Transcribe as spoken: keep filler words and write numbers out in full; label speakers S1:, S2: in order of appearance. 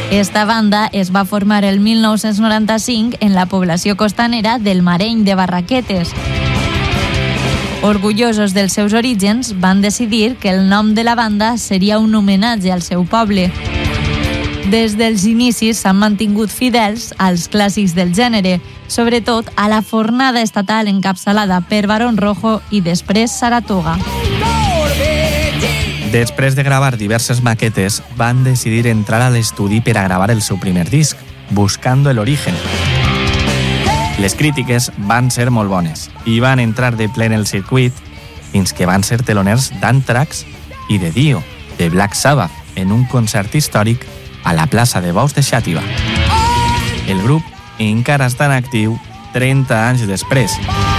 S1: Esta banda es va formar el mil nou-cents noranta-cinc en la població costanera del Mareny de Barraquetes. Orgullosos dels seus orígens, van decidir que el nom de la banda seria un homenatge al seu poble. Des dels inicis s'han mantingut fidels als clàssics del gènere, sobretot a la fornada estatal encapçalada per Barón Rojo i després Saratoga.
S2: Després de gravar diverses maquetes, van decidir entrar a l'estudi per a gravar el seu primer disc, Buscando el Origen. Les crítiques van ser molt bones i van entrar de ple en el circuit fins que van ser teloners d'Anthrax i de Dio, de Black Sabbath, en un concert històric a la plaça de Bous de Xàtiva. El grup encara està en actiu trenta anys després.